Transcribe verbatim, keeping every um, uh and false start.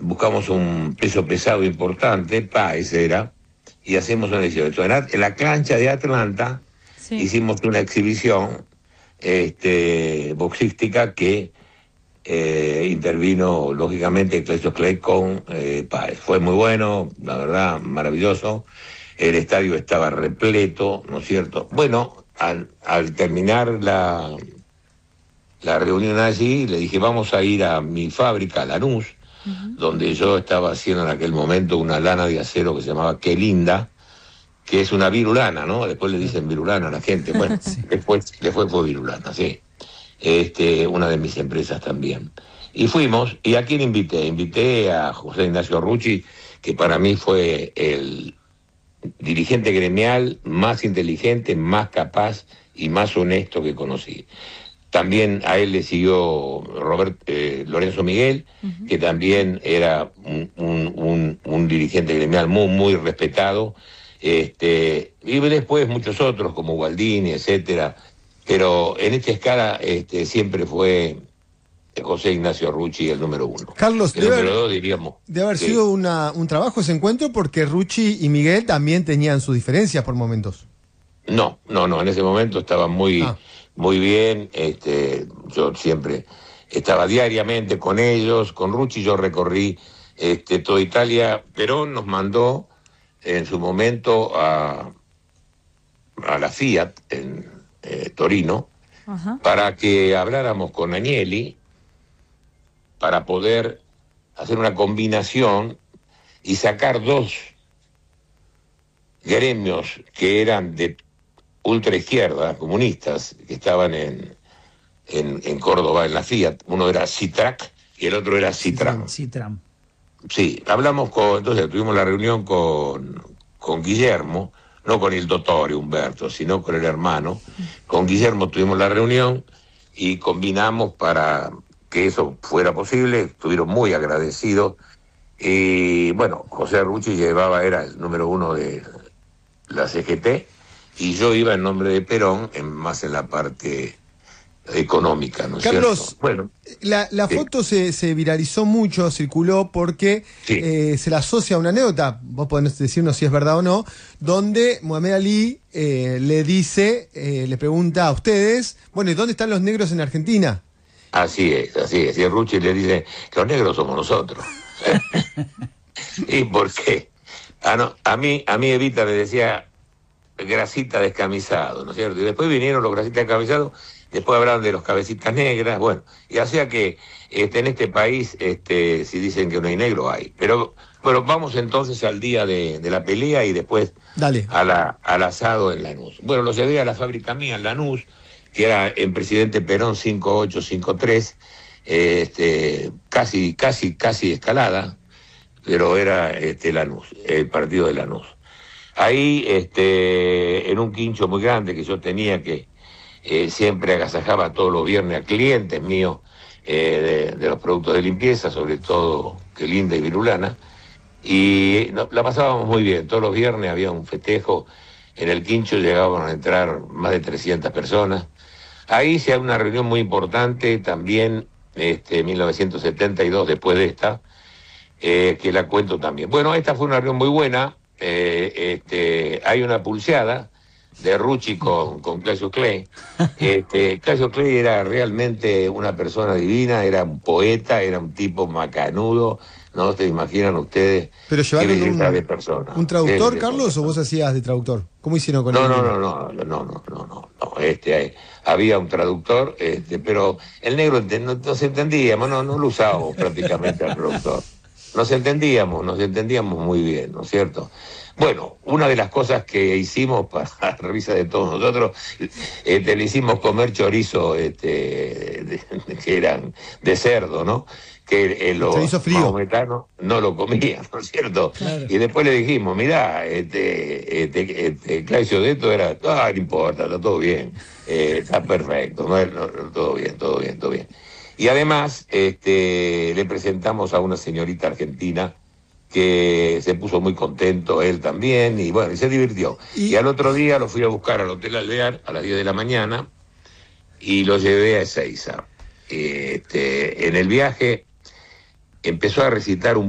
buscamos un peso pesado importante, Páez era, y hacemos una exhibición. En la cancha de Atlanta sí. hicimos una exhibición este, boxística que eh, intervino, lógicamente, Cassius Clay con eh, Páez. Fue muy bueno, la verdad, maravilloso. El estadio estaba repleto, ¿no es cierto? Bueno, al, al terminar la, la reunión allí, le dije, vamos a ir a mi fábrica, Lanús, uh-huh. donde yo estaba haciendo en aquel momento una lana de acero que se llamaba Qué Linda, que es una virulana, ¿no? Después le dicen virulana a la gente. Bueno, sí. después, después fue virulana, sí. Este, una de mis empresas también. Y fuimos, ¿y a quién invité? Invité a José Ignacio Rucci, que para mí fue el dirigente gremial más inteligente, más capaz y más honesto que conocí. También a él le siguió Robert, eh, Lorenzo Miguel, uh-huh. que también era un, un, un, un dirigente gremial muy, muy respetado. Este, y después muchos otros, como Gualdini, etcétera. Pero en esta escala este, siempre fue José Ignacio Rucci el número uno. Carlos, el número dos, diríamos. Debe haber que... sido una, un trabajo ese encuentro, porque Rucci y Miguel también tenían sus diferencias por momentos. No, no, no, en ese momento estaban muy, ah. muy bien. Este, yo siempre estaba diariamente con ellos. Con Rucci yo recorrí este, toda Italia. Perón nos mandó en su momento a, a la Fiat en eh, Torino, uh-huh. para que habláramos con Agnelli, para poder hacer una combinación y sacar dos gremios que eran de ultraizquierda, comunistas, que estaban en, en, en Córdoba, en la Fiat. Uno era Citrac y el otro era Citram. Citram. Sí, hablamos con, entonces tuvimos la reunión con, con Guillermo, no con el doctor Humberto, sino con el hermano. Con Guillermo tuvimos la reunión y combinamos para que eso fuera posible. Estuvieron muy agradecidos. Y bueno, José Rucci llevaba, era el número uno de la C G T, y yo iba en nombre de Perón, en, más en la parte económica, ¿no es Carlos, cierto? Bueno, la, la sí. foto se, se viralizó mucho, circuló porque sí. eh, se la asocia a una anécdota, vos podés decirnos si es verdad o no, donde Muhammad Ali eh, le dice, eh, le pregunta a ustedes, bueno, ¿y dónde están los negros en Argentina? Así es, así es, y Rucci le dice que los negros somos nosotros. ¿Y por qué? Ah, no, a mí, a mí Evita me decía grasita descamisado, ¿no es cierto? Y después vinieron los grasitas descamisados. Después hablaban de los cabecitas negras, bueno, y hacía que este, en este país, este, si dicen que no hay negro, hay. Pero, pero vamos entonces al día de, de la pelea y después Dale. A la, al asado en Lanús. Bueno, lo llevé a la fábrica mía en Lanús, que era en Presidente Perón cinco ocho cinco tres, este, casi, casi, casi escalada, pero era este, Lanús, el partido de Lanús. Ahí, este, en un quincho muy grande que yo tenía que Eh, siempre agasajaba todos los viernes a clientes míos eh, de, de los productos de limpieza, sobre todo Qué Linda y Virulana, y no, la pasábamos muy bien. Todos los viernes había un festejo, en el quincho llegaban a entrar más de trescientas personas. Ahí se hace una reunión muy importante, también este, en mil novecientos setenta y dos, después de esta, eh, que la cuento también. Bueno, esta fue una reunión muy buena, eh, este, hay una pulseada de Rucci con, con Cassius Clay. Este, Cassius Clay era realmente una persona divina, era un poeta, era un tipo macanudo, no se imaginan ustedes. Pero llevaron qué belleza un, de persona. ¿un traductor, Qué Carlos, o vos hacías de traductor? ¿Cómo hicieron con no, él? No, no, no, no, no, no, no, no, no. Este, eh, había un traductor, este, pero el negro no nos entendíamos, no, no lo usábamos prácticamente al traductor. Nos entendíamos, nos entendíamos muy bien, ¿no es cierto? Bueno, una de las cosas que hicimos para la risa de todos nosotros, este, le hicimos comer chorizo este, de, de, que eran de cerdo, ¿no? Que eh, los maometanos no lo comían, ¿no es cierto? Claro. Y después le dijimos, mirá, este, este, este Claudio de esto era, ah, no importa, está todo bien, eh, está perfecto, ¿no? No, no, todo bien, todo bien, todo bien. Y además este, le presentamos a una señorita argentina que se puso muy contento, él también, y bueno, y se divirtió. Y, y al otro día lo fui a buscar al Hotel Alvear a las diez de la mañana y lo llevé a Ezeiza. Este, en el viaje empezó a recitar un